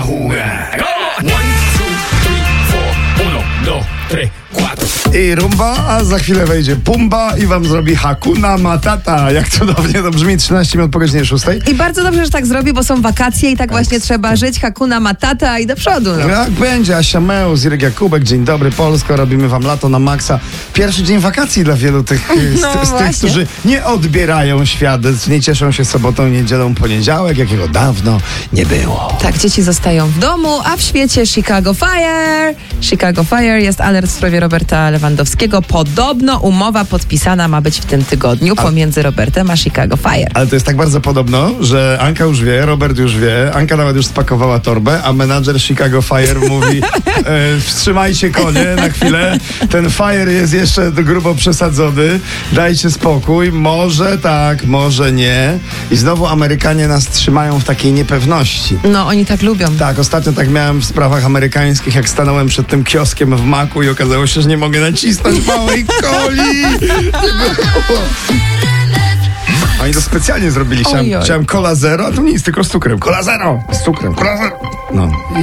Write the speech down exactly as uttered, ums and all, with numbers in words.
jugę. One, two, three, four, uno, dos, tres, cuatro. I rumba, a za chwilę wejdzie Pumba i wam zrobi Hakuna Matata. Jak cudownie to brzmi, trzynaście minut po godzinie szóstej. I bardzo dobrze, że tak zrobi, bo są wakacje i tak właśnie trzeba żyć. Hakuna Matata i do przodu. No. Jak będzie, Asia Meus, Irek Jakubek, dzień dobry Polsko, robimy wam lato na maksa. Pierwszy dzień wakacji dla wielu tych, No z, z tych, którzy nie odbierają świadectw, nie cieszą się sobotą, niedzielą, poniedziałek, jakiego dawno nie było. Tak, dzieci zostają w domu, a w świecie Chicago Fire. Chicago Fire jest alert w sprawie Roberta Lewandowskiego. Podobno umowa podpisana ma być w tym tygodniu pomiędzy Robertem a Chicago Fire. Ale to jest tak bardzo podobno, że Anka już wie, Robert już wie, Anka nawet już spakowała torbę, a menadżer Chicago Fire mówi e, wstrzymajcie konie na chwilę, ten Fire jest jeszcze grubo przesadzony, dajcie spokój, może tak, może nie. I znowu Amerykanie nas trzymają w takiej niepewności. No, oni tak lubią. Tak, ostatnio tak miałem w sprawach amerykańskich, jak stanąłem przed tym kioskiem w Maku i okazało się, że nie mogę nacisnąć małej coli. Nie było. Oni to specjalnie zrobili. Chciałem, Oj, oj. chciałem cola zero, a to nic, tylko z cukrem. Cola zero! Z cukrem, cola zero! No.